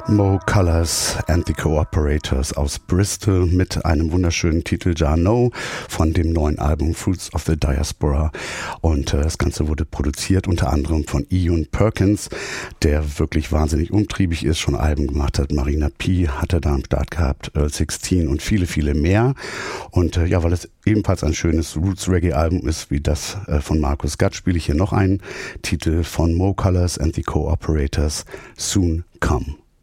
Mo Colors and the Cooperators aus Bristol mit einem wunderschönen Titel Ja No von dem neuen Album Fruits of the Diaspora, und das Ganze wurde produziert unter anderem von Ian Perkins, der wirklich wahnsinnig umtriebig ist, schon Alben gemacht hat. Marina P. hat er da am Start gehabt, Earl 16 und viele, viele mehr. Und ja, weil es ebenfalls ein schönes Roots-Reggae-Album ist wie das von Markus Gatt, spiele ich hier noch einen Titel von Mo Colors and the Cooperators, Soon Come.